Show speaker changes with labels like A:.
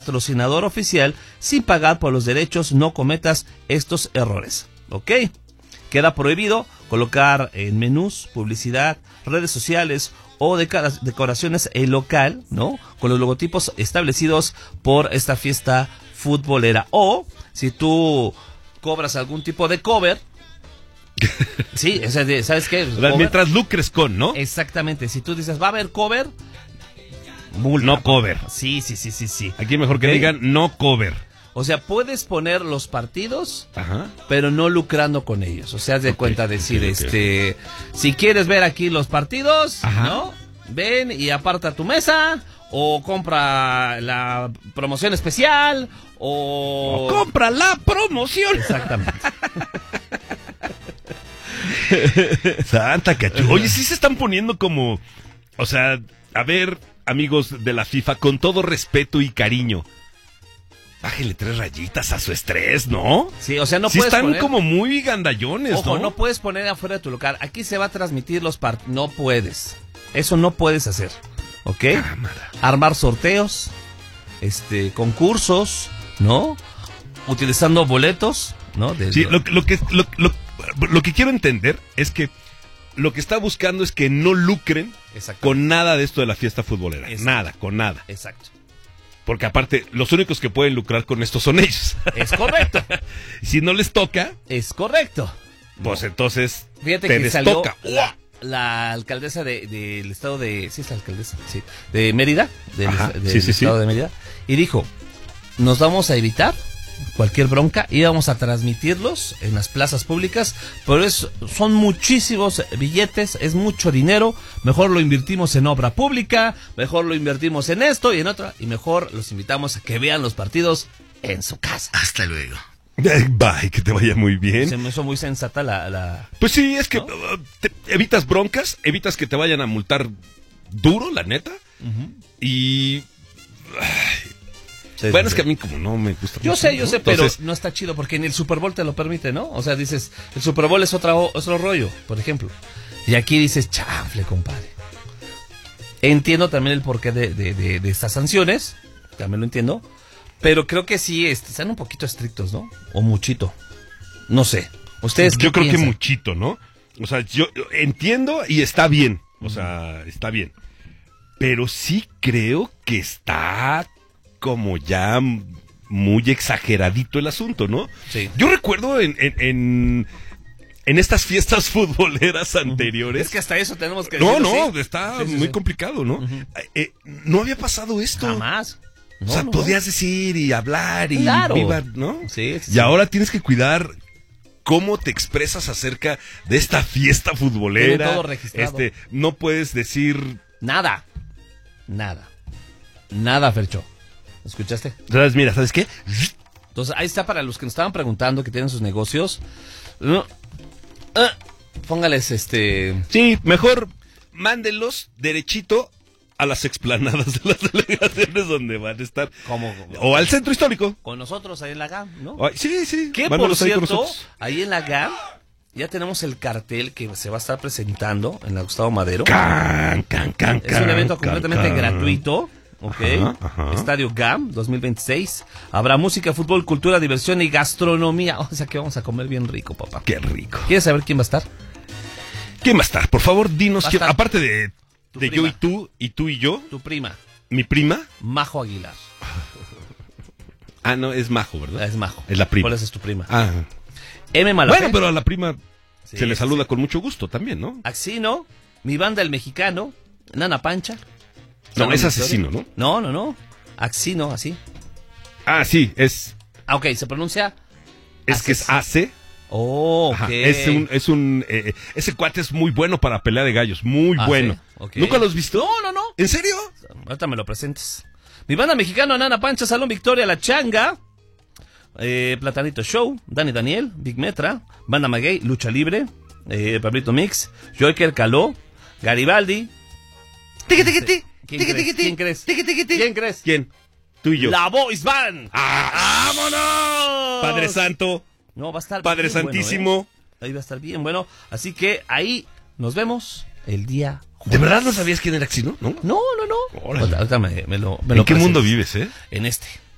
A: patrocinador oficial sin pagar por los derechos. No cometas estos errores, ¿ok? Queda prohibido colocar en menús, publicidad, redes sociales o decoraciones el local, ¿no? Con los logotipos establecidos por esta fiesta futbolera. O si tú cobras algún tipo de cover, sí, o sea, ¿sabes qué? Cover,
B: mientras lucres con, ¿no?
A: Exactamente. Si tú dices, va a haber cover, multa.
B: No cover.
A: Sí.
B: Aquí mejor que digan no cover.
A: O sea, puedes poner los partidos,
B: Ajá,
A: pero no lucrando con ellos. O sea, haz de cuenta decir, si quieres ver aquí los partidos,
B: ajá,
A: ¿no? Ven y aparta tu mesa, o compra la promoción especial, o
B: compra la promoción.
A: Exactamente.
B: Santa cachu. Oye, sí se están poniendo como, o sea, a ver, amigos de la FIFA, con todo respeto y cariño, bájenle 3 rayitas a su estrés, ¿no?
A: Sí, o sea, no
B: sí
A: puedes
B: están
A: poner,
B: como muy gandallones,
A: ojo,
B: ¿no?
A: no puedes poner afuera de tu local. Aquí se va a transmitir los partidos. No puedes. Eso no puedes hacer, ¿ok?
B: Cámara.
A: Armar sorteos, concursos, ¿no? Utilizando boletos, ¿no?
B: Sí, lo que quiero entender es que lo que está buscando es que no lucren con nada de esto de la fiesta futbolera.
A: Exacto.
B: Nada, con nada.
A: Exacto.
B: Porque aparte, los únicos que pueden lucrar con esto son ellos.
A: Es correcto.
B: Si no les toca,
A: Es correcto.
B: pues entonces
A: Fíjate
B: te
A: que salió
B: destoca.
A: la alcaldesa del estado de... Sí, es la alcaldesa, sí. De Mérida.
B: Ajá,
A: Del
B: sí.
A: estado de Mérida. Y dijo, nos vamos a evitar cualquier bronca y vamos a transmitirlos en las plazas públicas, pero son muchísimos billetes, es mucho dinero, mejor lo invertimos en obra pública, mejor lo invertimos en esto y en otra, y mejor los invitamos a que vean los partidos en su casa.
C: Hasta luego.
B: Bye, que te vaya muy bien.
A: Se me hizo muy sensata la...
B: Pues sí, es que
A: ¿no?
B: te evitas broncas, evitas que te vayan a multar duro, la neta.
A: Uh-huh.
B: Y...
A: Sí,
B: bueno,
A: sí.
B: es que a mí como no me gusta
A: Yo
B: mucho,
A: sé,
B: ¿no?
A: pero
B: Entonces,
A: no está chido porque ni el Super Bowl te lo permite, ¿no? O sea, dices, el Super Bowl es otro rollo, por ejemplo. Y aquí dices, chanfle, compadre. Entiendo también el porqué de estas sanciones, también lo entiendo, pero creo que sí, están un poquito estrictos, ¿no? O muchito, no sé. ¿Ustedes qué
B: yo creo
A: piensan?
B: que muchito, ¿no? O sea, yo entiendo y está bien, o sea, está bien. Pero sí creo que está como ya muy exageradito el asunto, ¿no?
A: Sí.
B: Yo recuerdo en estas fiestas futboleras anteriores.
A: Es que hasta eso tenemos que
B: No,
A: decirlo, ¿sí?
B: está
A: Sí,
B: muy complicado, ¿no?
A: Uh-huh.
B: No había pasado esto.
A: Jamás.
B: O sea, podías decir y hablar y
A: Claro.
B: viva, ¿no?
A: Sí.
B: Y ahora tienes que cuidar cómo te expresas acerca de esta fiesta futbolera.
A: Tiene todo registrado.
B: No puedes decir...
A: Nada, Fercho. ¿Escuchaste?
B: ¿Sabes? Mira, ¿sabes qué?
A: Entonces, ahí está para los que nos estaban preguntando que tienen sus negocios. Póngales
B: Sí, mejor mándenlos derechito a las explanadas de las delegaciones donde van a estar.
A: como
B: O al centro histórico.
A: con nosotros ahí en la GAM, ¿no?
B: Ay, sí.
A: Que por
B: mándalos ahí con
A: cierto,
B: nosotros.
A: ahí en la GAM ya tenemos el cartel que se va a estar presentando en la Gustavo Madero.
B: Can,
A: Es un evento completamente gratuito. Ok,
B: Ajá.
A: Estadio GAM 2026. Habrá música, fútbol, cultura, diversión y gastronomía. O sea que vamos a comer bien rico, papá.
B: Qué rico.
A: ¿Quieres saber quién va a estar?
B: ¿Quién va a estar? Por favor, dinos
A: Va a
B: quién.
A: estar
B: Aparte de
A: prima.
B: yo y tú y yo,
A: Tu prima,
B: mi prima.
A: Majo Aguilar.
B: Ah, no, es Majo, ¿verdad?
A: Es Majo.
B: Es la prima.
A: ¿Cuál es tu prima?
B: Ah.
A: M. Malafé.
B: Bueno, pero a la prima
A: Sí,
B: se le
A: sí,
B: saluda
A: sí.
B: con mucho gusto también, ¿no?
A: Axino, mi banda El Mexicano, Nana Pancha.
B: No,
A: Salón
B: es
A: Victoria.
B: asesino, ¿no?
A: No. Axino, así.
B: Ah, sí, es
A: Ok, se pronuncia...
B: que es AC.
A: Oh, ok.
B: Ajá, ese cuate es muy bueno para pelea de gallos, muy
A: Ah,
B: bueno.
A: ¿sí? Ok.
B: ¿Nunca lo has visto?
A: No.
B: ¿En serio?
A: Ahorita me lo presentes. Mi banda mexicana, Nana Pancha, Salón Victoria, La Changa, Platanito Show, Dani Daniel, Big Metra, Banda Maguey, Lucha Libre, Pablito Mix, Joker Caló, Garibaldi. ¿Quién crees? ¿Quién crees?
B: ¿Quién? Tú y yo.
A: La Boys Band.
B: ¡Vámonos! Padre Santo,
A: No, va a estar
B: Padre
A: bien
B: Santísimo.
A: bueno, Ahí va a estar bien bueno. Así que ahí nos vemos el día jueves.
B: ¿De verdad no sabías quién era Axino? ¿No?
A: No.
B: Órale.
A: Ahorita me lo
B: ¿En qué
A: presentes.
B: mundo vives,
A: En este.